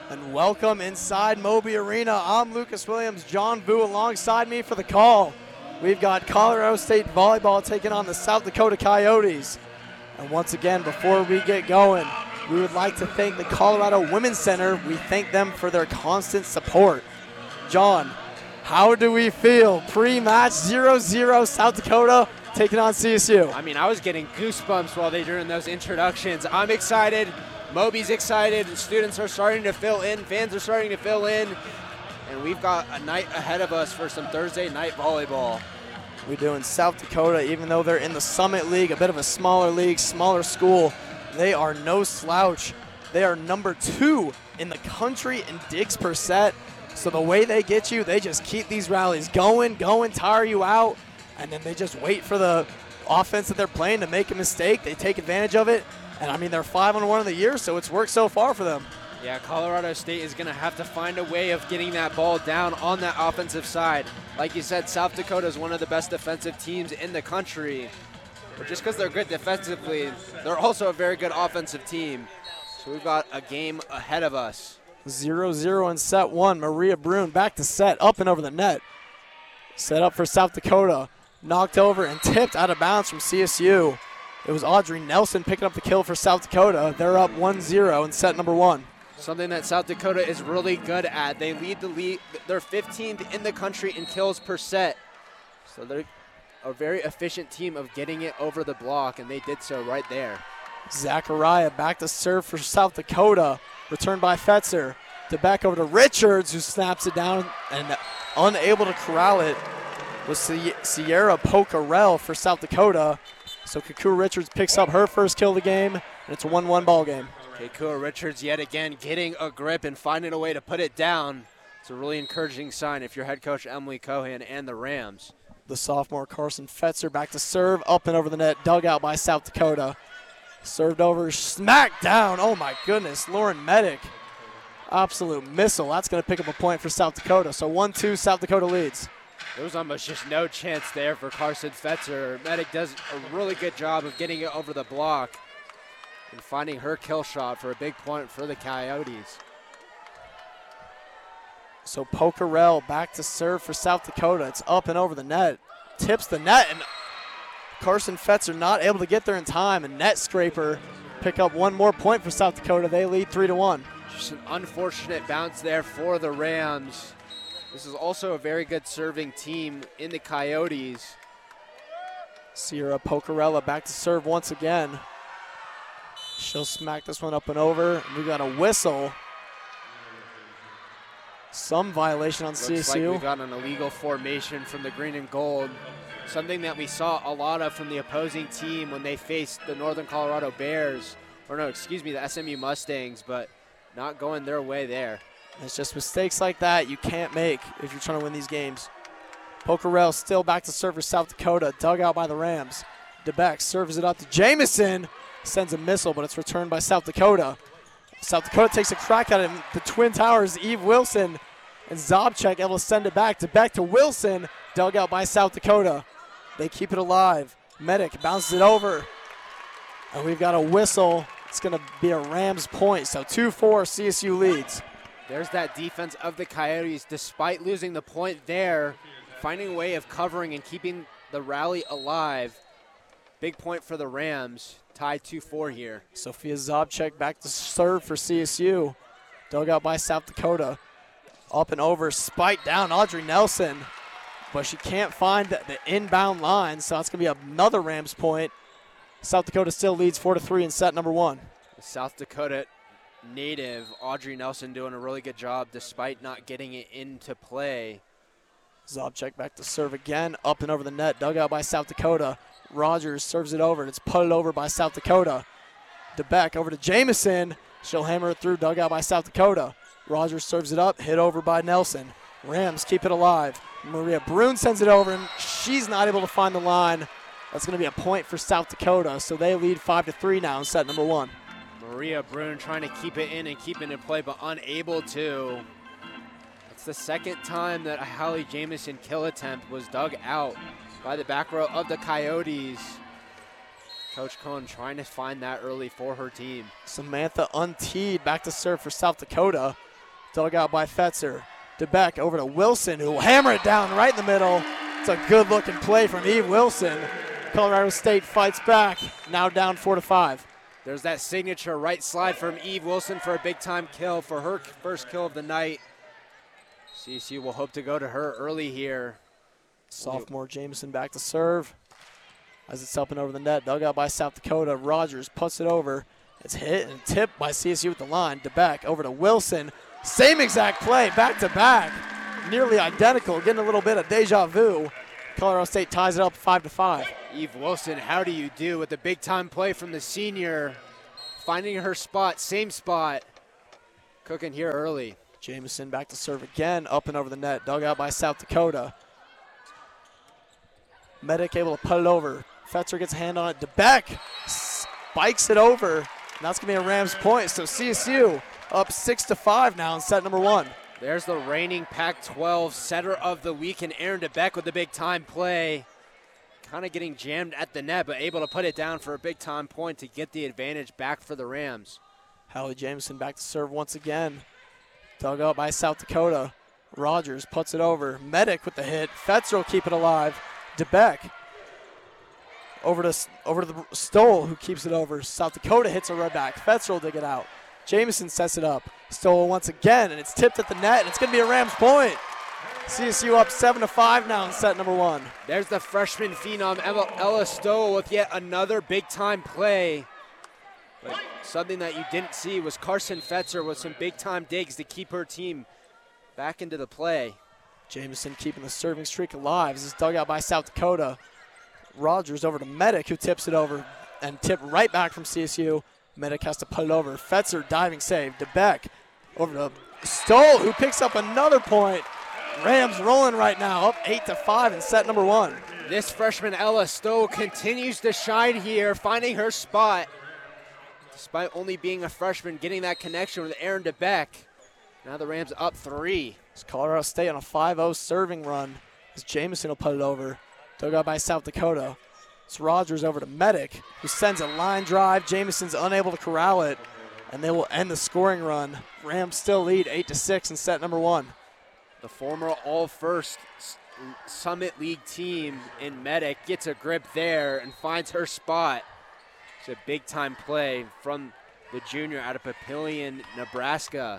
And welcome inside Moby Arena. I'm Lucas Williams, John Vu alongside me for the call. We've got Colorado State Volleyball taking on the South Dakota Coyotes. And once again, before we get going, we would like to thank the Colorado Women's Center. We thank them for their constant support. John, how do we feel? Pre-match 0-0 South Dakota taking on CSU. I mean, I was getting goosebumps while they were doing those introductions. I'm excited. Moby's excited. Students are starting to fill in. Fans are starting to fill in. And we've got a night ahead of us for some Thursday night volleyball. We're doing South Dakota, even though they're in the Summit League, a bit of a smaller league, smaller school. They are no slouch. They are number 2 in the country in digs per set. So the way they get you, they just keep these rallies going, tire you out, and then they just wait for the offense that they're playing to make a mistake. They take advantage of it. And, I mean, they're 5-1 of the year, so it's worked so far for them. Yeah, Colorado State is going to have to find a way of getting that ball down on that offensive side. Like you said, South Dakota is one of the best defensive teams in the country. But just because they're good defensively, they're also a very good offensive team. So we've got a game ahead of us. 0-0 in set 1. Maria Brune back to set, up and over the net. Set up for South Dakota. Knocked over and tipped out of bounds from CSU. It was Audrey Nelson picking up the kill for South Dakota. They're up 1-0 in set number 1. Something that South Dakota is really good at. They lead the league. They're 15th in the country in kills per set. So they're a very efficient team of getting it over the block, and they did so right there. Zachariah back to serve for South Dakota. Returned by Fetzer. To back over to Richards, who snaps it down and unable to corral it was Sierra Pocarel for South Dakota. So Kakua Richards picks up her first kill of the game, and it's a 1-1 ball game. Kakua Richards yet again getting a grip and finding a way to put it down. It's a really encouraging sign if you're head coach Emily Cohan and the Rams. The sophomore Carson Fetzer back to serve, up and over the net, dug out by South Dakota. Served over, smacked down. Oh my goodness, Lauren Medic. Absolute missile. That's going to pick up a point for South Dakota. So 1-2, South Dakota leads. There was almost just no chance there for Carson Fetzer. Medic does a really good job of getting it over the block and finding her kill shot for a big point for the Coyotes. So Pocarel back to serve for South Dakota. It's up and over the net. Tips the net, and Carson Fetzer not able to get there in time, and net scraper pick up one more point for South Dakota. They lead 3-1. Just an unfortunate bounce there for the Rams. This is also a very good serving team in the Coyotes. Sierra Pocarella back to serve once again. She'll smack this one up and over. We got a whistle. Some violation on Looks CSU. like we got an illegal formation from the green and gold. Something that we saw a lot of from the opposing team when they faced the Northern Colorado Bears. Or no, excuse me, the SMU Mustangs, but not going their way there. It's just mistakes like that you can't make if you're trying to win these games. Pocarel still back to serve for South Dakota, dug out by the Rams. DeBeck serves it up to Jamison, sends a missile, but it's returned by South Dakota. South Dakota takes a crack at it. The Twin Towers, Eve Wilson and Zobchek able to send it back. DeBeck to Wilson, dug out by South Dakota. They keep it alive. Medic bounces it over, and we've got a whistle. It's going to be a Rams point, so 2-4 CSU leads. There's that defense of the Coyotes, despite losing the point there, finding a way of covering and keeping the rally alive. Big point for the Rams, tied 2-4 here. Sophia Zobchek back to serve for CSU. Dug out by South Dakota. Up and over, spiked down Audrey Nelson, but she can't find the inbound line, so it's going to be another Rams point. South Dakota still leads 4-3 in set number 1. South Dakota native Audrey Nelson doing a really good job despite not getting it into play. Zobchek back to serve again, up and over the net, dug out by South Dakota. Rogers serves it over, and it's putted over by South Dakota. DeBeck over to Jamison. She'll hammer it through, dug out by South Dakota. Rogers serves it up, hit over by Nelson. Rams keep it alive. Maria Brune sends it over, and she's not able to find the line. That's going to be a point for South Dakota, so they lead 5-3 now in set number 1. Maria Brune trying to keep it in and keep it in play, but unable to. It's the second time that a Hallie Jamison kill attempt was dug out by the back row of the Coyotes. Coach Cohen trying to find that early for her team. Samantha Unteed back to serve for South Dakota. Dug out by Fetzer. DeBeck over to Wilson, who will hammer it down right in the middle. It's a good-looking play from Eve Wilson. Colorado State fights back, now down 4-5. There's that signature right slide from Eve Wilson for a big-time kill, for her first kill of the night. CSU will hope to go to her early here. Sophomore Jamison back to serve. As it's up and over the net, dug out by South Dakota. Rogers puts it over. It's hit and tipped by CSU at the line. DeBeck over to Wilson. Same exact play, back-to-back. Nearly identical, getting a little bit of deja vu. Colorado State ties it up 5-5. Eve Wilson, how do you do with the big-time play from the senior? Finding her spot, same spot. Cooking here early. Jamison back to serve again, up and over the net. Dug out by South Dakota. Medic able to put it over. Fetzer gets a hand on it. DeBeck spikes it over. And that's going to be a Rams point. So CSU up 6-5 now in set number 1. There's the reigning Pac-12 setter of the week, and Aaron DeBeck with the big-time play. Kind of getting jammed at the net, but able to put it down for a big-time point to get the advantage back for the Rams. Hallie Jamison back to serve once again. Dug out by South Dakota. Rogers puts it over. Medic with the hit. Fetzer will keep it alive. DeBeck over to the Stoll, who keeps it over. South Dakota hits a right back. Fetzer will dig it out. Jamison sets it up. Stoll once again, and it's tipped at the net, and it's going to be a Rams point. CSU up 7-5 now in set number 1. There's the freshman phenom, Ella Stoll, with yet another big-time play. But something that you didn't see was Carson Fetzer with some big-time digs to keep her team back into the play. Jamison keeping the serving streak alive. This is dug out by South Dakota. Rogers over to Medic, who tips it over and tipped right back from CSU. Medic has to put it over. Fetzer diving save. DeBeck over to Stoll, who picks up another point. Rams rolling right now, up 8-5 in set number 1. This freshman Ella Stoll continues to shine here, finding her spot. Despite only being a freshman, getting that connection with Aaron DeBeck. Now the Rams up 3. It's Colorado State on a 5-0 serving run as Jamison will put it over. Dug out by South Dakota. It's Rogers over to Medic, who sends a line drive. Jamison's unable to corral it, and they will end the scoring run. Rams still lead 8-6 in set number 1. The former All-First Summit League team in Medic gets a grip there and finds her spot. It's a big-time play from the junior out of Papillion, Nebraska.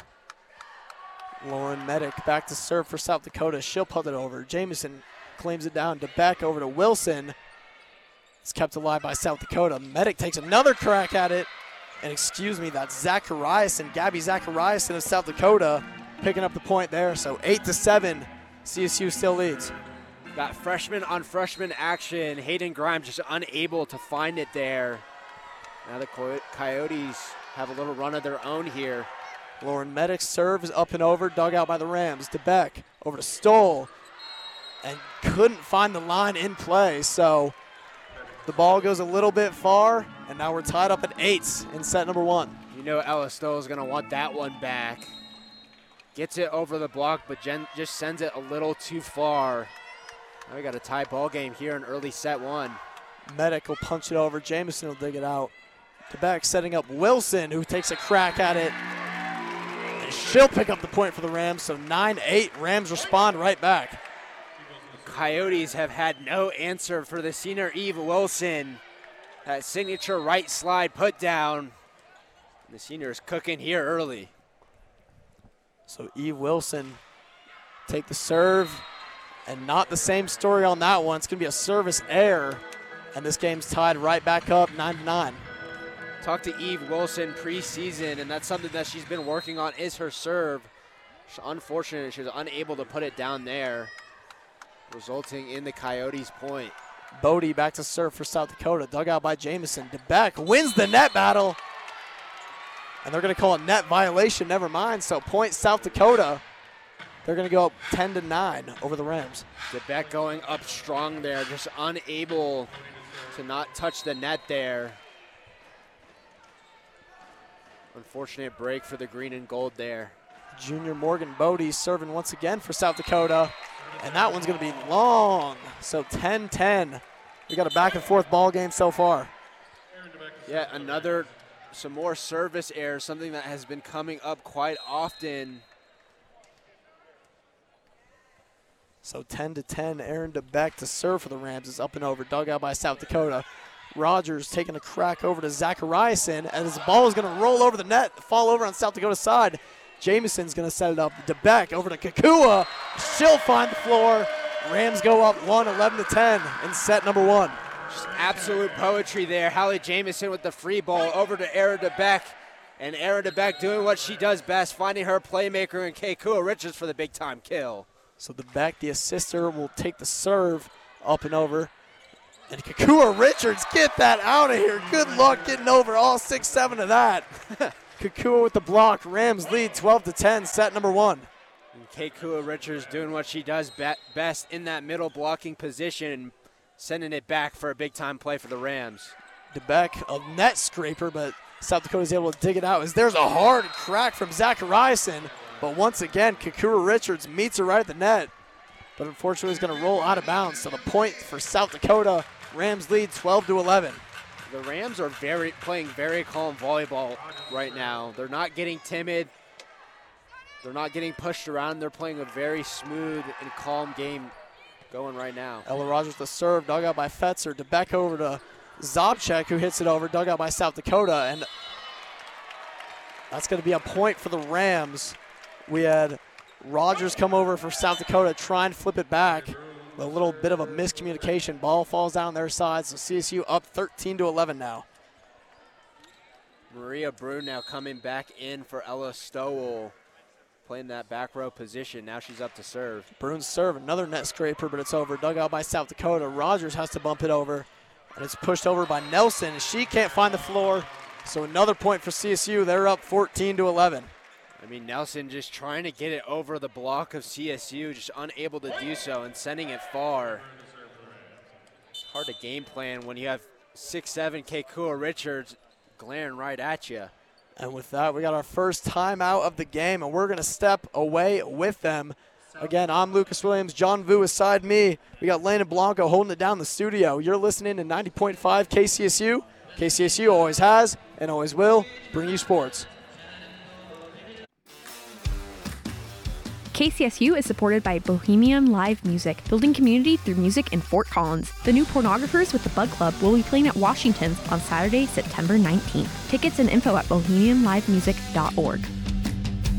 Lauren Medic back to serve for South Dakota. She'll put it over. Jamison claims it down. DeBeck over to Wilson. It's kept alive by South Dakota. Medic takes another crack at it. And excuse me, that's Zachariason, Gabby Zachariason of South Dakota picking up the point there. So 8-7, CSU still leads. Got freshman on freshman action. Hayden Grimes just unable to find it there. Now the Coyotes have a little run of their own here. Lauren Medic serves up and over, dug out by the Rams. DeBeck over to Stoll, and couldn't find the line in play. So the ball goes a little bit far, and now we're tied up at 8 in set number 1. You know Ella Stoll is going to want that one back. Gets it over the block, but just sends it a little too far. Now we got a tie ball game here in early set 1. Medic will punch it over. Jamison will dig it out. DeBeck setting up Wilson, who takes a crack at it. And she'll pick up the point for the Rams, so 9-8. Rams respond right back. Coyotes have had no answer for the senior Eve Wilson. That signature right slide put down. The senior is cooking here early. So Eve Wilson take the serve, and not the same story on that one. It's going to be a service error, and this game's tied right back up 9-9. Talked to Eve Wilson preseason, and that's something that she's been working on is her serve. Unfortunately, she was unable to put it down there, resulting in the Coyotes' point. Bodie back to serve for South Dakota. Dug out by Jamison. DeBeck wins the net battle. And they're going to call it net violation. Never mind. So point South Dakota. They're going to go up 10-9 over the Rams. DeBeck going up strong there, just unable to not touch the net there. Unfortunate break for the green and gold there. Junior Morgan Bodie serving once again for South Dakota. And that one's going to be long. So 10-10. We got a back and forth ball game so far. Yeah, some more service errors, something that has been coming up quite often So 10-10, Aaron DeBeck to serve for the Rams is up and over, dug out by South Dakota. Rogers taking a crack over to Zachariason, and his ball is going to roll over the net, fall over on South Dakota's side. Jamison's going to set it up. DeBeck over to Kakua. She'll find the floor. Rams go up 11-10 in set number 1. Just absolute poetry there. Hallie Jamison with the free ball over to Aaron DeBeck. And Aaron DeBeck doing what she does best, finding her playmaker in Kakua Richards for the big-time kill. So DeBeck, the assister, will take the serve up and over. And Kakua Richards, get that out of here. Good luck getting over all 6-7 of that. Kakua with the block. Rams lead 12-10, set number 1. And Kakua Richards doing what she does best in that middle blocking position, sending it back for a big-time play for the Rams. DeBeck, a net scraper, but South Dakota's able to dig it out as there's a hard crack from Zachariason. But once again, Kakua Richards meets her right at the net. But unfortunately, is going to roll out of bounds. So the point for South Dakota. Rams lead 12-11. The Rams are playing very calm volleyball right now. They're not getting timid. They're not getting pushed around. They're playing a very smooth and calm game going right now. Ella Rogers the serve, dug out by Fetzer. DeBeck over to Zobchek, who hits it over, dug out by South Dakota. And that's going to be a point for the Rams. We had Rogers come over for South Dakota, try and flip it back. A little bit of a miscommunication. Ball falls down their side, so CSU up 13-11 now. Maria Brune now coming back in for Ella Stowell, playing that back row position. Now she's up to serve. Brune's serve, another net scraper, but it's over. Dug out by South Dakota. Rogers has to bump it over, and it's pushed over by Nelson. She can't find the floor, so another point for CSU. They're up 14-11. I mean, Nelson just trying to get it over the block of CSU, just unable to do so and sending it far. Hard to game plan when you have 6'7" Kakua Richards glaring right at you. And with that, we got our first timeout of the game, and we're going to step away with them. Again, I'm Lucas Williams. John Vu beside me. We got Lana Blanco holding it down in the studio. You're listening to 90.5 KCSU. KCSU always has and always will bring you sports. KCSU is supported by Bohemian Live Music, building community through music in Fort Collins. The New Pornographers with the Bug Club will be playing at Washington's on Saturday, September 19th. Tickets and info at bohemianlivemusic.org.